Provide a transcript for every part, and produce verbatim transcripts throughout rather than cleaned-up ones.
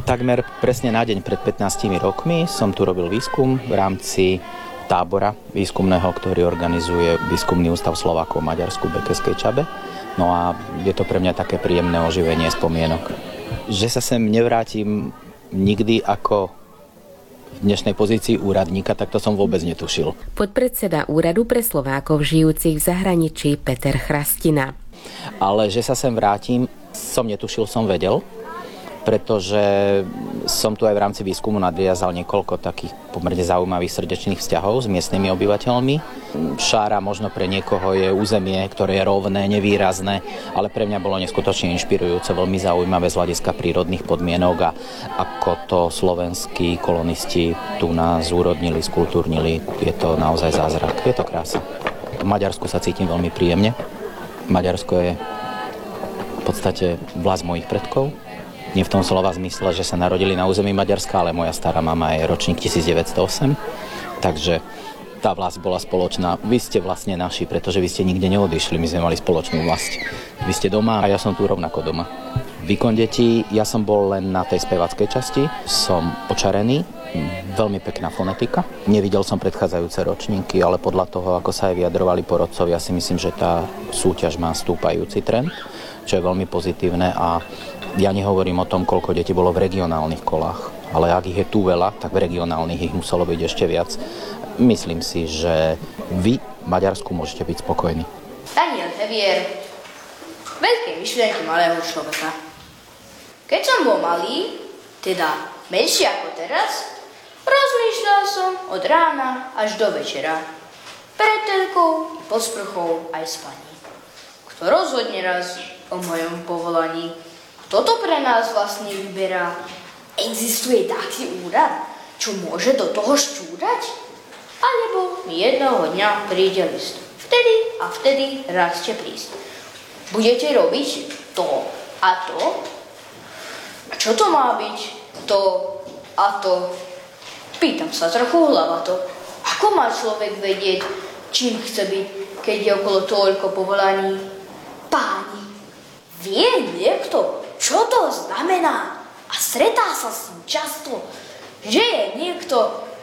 Takmer presne na deň pred pätnástimi rokmi som tu robil výskum v rámci tábora výskumného, ktorý organizuje Výskumný ústav Slovákov v Maďarsku v Békeskej Čabe. No a je to pre mňa také príjemné oživenie spomienok. Že sa sem nevrátim nikdy ako v dnešnej pozícii úradníka, tak to som vôbec netušil. Podpredseda Úradu pre Slovákov žijúcich v zahraničí Peter Chrastina. Ale že sa sem vrátim, som netušil, som vedel, pretože som tu aj v rámci výskumu nadviazal niekoľko takých pomerne zaujímavých srdečných vzťahov s miestnymi obyvateľmi. Šára možno pre niekoho je územie, ktoré je rovné, nevýrazné, ale pre mňa bolo neskutočne inšpirujúce, veľmi zaujímavé z hľadiska prírodných podmienok a ako to slovenskí kolonisti tu nás zúrodnili, skultúrnili. Je to naozaj zázrak, je to krása. V Maďarsku sa cítim veľmi príjemne. Maďarsko je v podstate vlast mojich predkov. Nie v tom slova zmysle, že sa narodili na území Maďarska, ale moja stará mama je ročník devätnásť nula osem, takže tá vlast bola spoločná. Vy ste vlastne naši, pretože vy ste nikde neodišli, my sme mali spoločnú vlast. Vy ste doma a ja som tu rovnako doma. Výkon detí, ja som bol len na tej spevackej časti, som očarený, veľmi pekná fonetika. Nevidel som predchádzajúce ročníky, ale podľa toho, ako sa aj vyjadrovali porodcovia, si myslím, že tá súťaž má stúpajúci trend, čo je veľmi pozitívne a ja nehovorím o tom, koľko detí bolo v regionálnych kolách, ale ak ich je tu veľa, tak v regionálnych ich muselo byť ešte viac. Myslím si, že vy v Maďarsku môžete byť spokojní. Daniel Hevier, veľké myšlienky malého človeka. Keď som bol malý, teda menší ako teraz, rozmýšľal som od rána až do večera. Pred telkou, pod sprchou aj spaní. Kto rozhodne raz o mojom povolaní? Kto to pre nás vlastne vyberá? Existuje taký úrad, čo môže do toho šťúrať? Alebo mi jednoho dňa príde list. Vtedy a vtedy rásте prísť. Budete robiť to a to? A čo to má byť? To a to? Pýtam sa trochu hlavato. Ako má človek vedieť, čím chce byť, keď je okolo toľko povolaní? Páni, vie niekto, čo to znamená? A stretá sa s tým často, že je niekto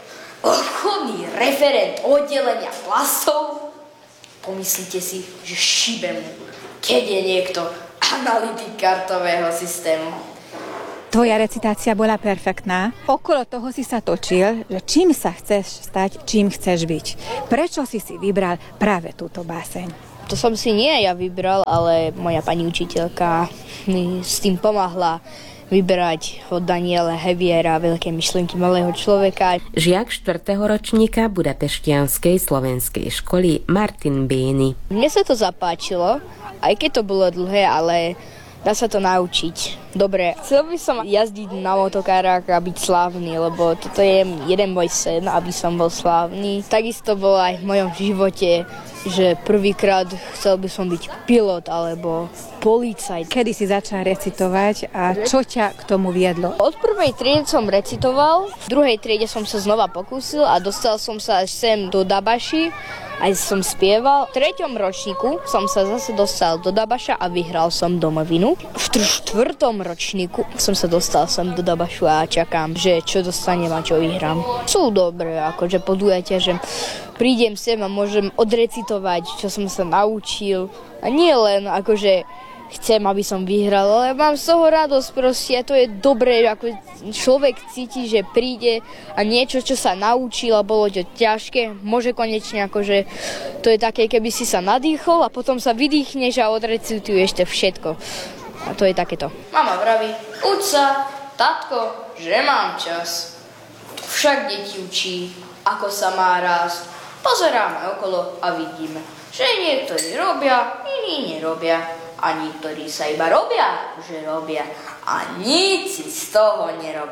obchodný referent oddelenia plastov? Pomyslíte si, že šibe mu, keď je niekto analytik kartového systému. Tvoja recitácia bola perfektná. Okolo toho si sa točil, že čím sa chceš stať, čím chceš byť. Prečo si si vybral práve túto báseň? To som si nie ja vybral, ale moja pani učiteľka mi s tým pomáhla vyberať od Daniela Heviera Veľké myšlienky malého človeka. Žiak štvrtého ročníka Budapeštianskej slovenskej školy Martin Bény. Mne sa to zapáčilo, aj keď to bolo dlhé, ale dá sa to naučiť. Dobre, chcel by som jazdiť na motokárach a byť slávny, lebo toto je jeden môj sen, aby som bol slávny. Takisto bolo aj v mojom živote, že prvýkrát chcel by som byť pilot alebo policajt. Kedy si začal recitovať a čo ťa k tomu viedlo? Od prvej triedy som recitoval, v druhej triede som sa znova pokúsil a dostal som sa až sem do Dabaši, aj som spieval. V treťom ročníku som sa zase dostal do Dabaša a vyhral som domovinu. V štvrtom ročníku som sa dostal sem do Dabašu a čakám, že čo dostanem a čo vyhrám. Sú dobré, akože podujatia, že prídem sem a môžem odrecitovať, čo som sa naučil. A nie len akože chcem, aby som vyhral, ale mám z toho radosť proste a to je dobré, ako človek cíti, že príde a niečo, čo sa naučil a bolo to ťažké, môže konečne akože, to je také, keby si sa nadýchol a potom sa vydýchneš a odrecituješ to všetko. A to je takéto. Mama vraví, uč sa, tatko, že mám čas. To však deti učí, ako sa má rásť. Pozeráme okolo a vidíme, že niektorí robia, iní nerobia. A niektorí sa iba robia, že robia a nic si z toho nerobia.